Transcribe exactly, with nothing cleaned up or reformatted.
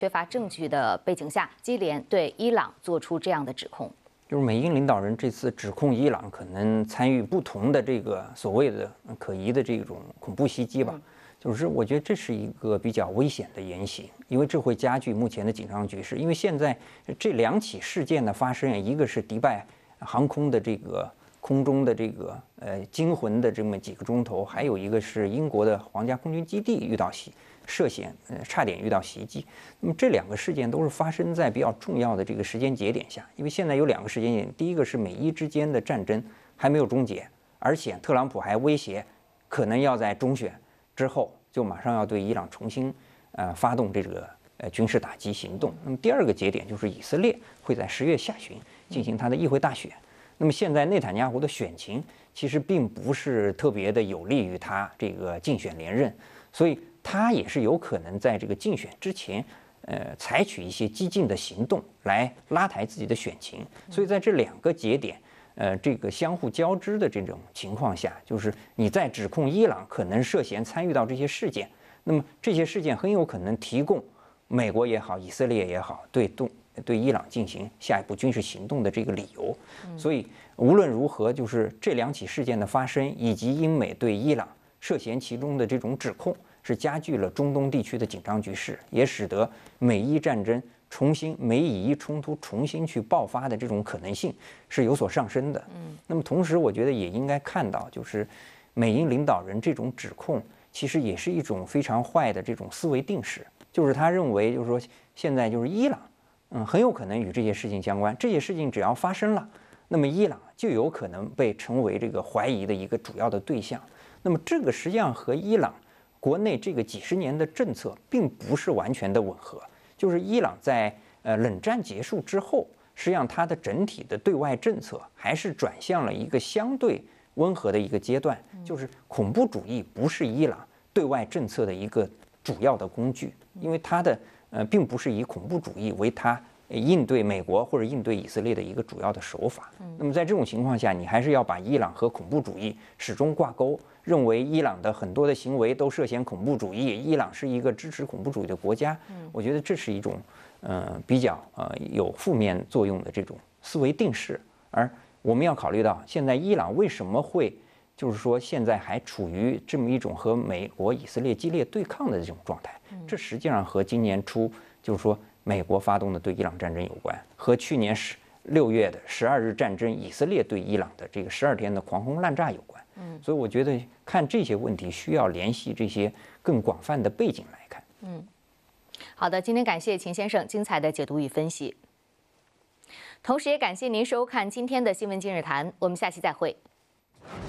缺乏证据的背景下，基联对伊朗做出这样的指控。 就是美英领导人这次指控伊朗可能参与不同的这个所谓的可疑的这种恐怖袭击吧， 嗯、 就是我觉得这是一个比较危险的言行，因为这会加剧目前的紧张局势。因为现在这两起事件的发生，一个是迪拜航空的这个空中的这个呃惊魂的这么几个钟头，还有一个是英国的皇家空军基地遇到袭涉险呃差点遇到袭击。那么这两个事件都是发生在比较重要的这个时间节点下，因为现在有两个时间点，第一个是美伊之间的战争还没有终结，而且特朗普还威胁可能要在中选之后就马上要对伊朗重新呃发动这个呃军事打击行动。那么第二个节点就是以色列会在十月下旬进行他的议会大选。那么现在内塔尼亚胡的选情其实并不是特别的有利于他这个竞选连任，所以他也是有可能在这个竞选之前，呃，采取一些激进的行动来拉抬自己的选情。所以在这两个节点，呃，这个相互交织的这种情况下，就是你在指控伊朗可能涉嫌参与到这些事件，那么这些事件很有可能提供美国也好，以色列也好，对东对伊朗进行下一步军事行动的这个理由。所以无论如何，就是这两起事件的发生，以及英美对伊朗涉嫌其中的这种指控，是加剧了中东地区的紧张局势，也使得美伊战争重新、美以伊冲突重新去爆发的这种可能性是有所上升的。嗯，那么同时，我觉得也应该看到，就是美英领导人这种指控，其实也是一种非常坏的这种思维定式，就是他认为，就是说现在就是伊朗，嗯，很有可能与这些事情相关，这些事情只要发生了，那么伊朗就有可能被成为这个怀疑的一个主要的对象。那么这个实际上和伊朗国内这个几十年的政策并不是完全的吻合，就是伊朗在呃冷战结束之后，实际上它的整体的对外政策还是转向了一个相对温和的一个阶段，就是恐怖主义不是伊朗对外政策的一个主要的工具，因为它的呃并不是以恐怖主义为它应对美国或者应对以色列的一个主要的手法。那么在这种情况下，你还是要把伊朗和恐怖主义始终挂钩，认为伊朗的很多的行为都涉嫌恐怖主义，伊朗是一个支持恐怖主义的国家。我觉得这是一种呃比较呃有负面作用的这种思维定式。而我们要考虑到，现在伊朗为什么会就是说现在还处于这么一种和美国、以色列激烈对抗的这种状态，这实际上和今年初就是说美国发动的对伊朗战争有关，和去年十六月的十二日战争，以色列对伊朗的这个十二天的狂轰滥炸有关。嗯，所以我觉得看这些问题需要联系这些更广泛的背景来看。 嗯，好的，今天感谢秦先生精彩的解读与分析，同时也感谢您收看今天的新闻今日谈，我们下期再会。